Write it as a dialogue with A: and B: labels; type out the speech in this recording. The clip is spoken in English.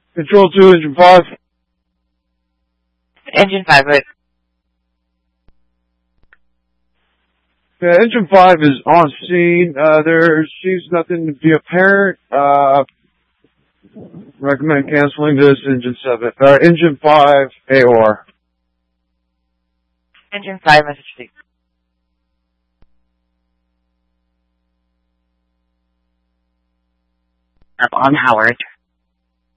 A: Control 2, Engine 5.
B: Engine 5, right.
A: Yeah, Engine 5 is on scene. There seems nothing to be apparent. Recommend canceling this. Engine 5, AOR.
B: Engine 5, message 6.
C: Up on Howard.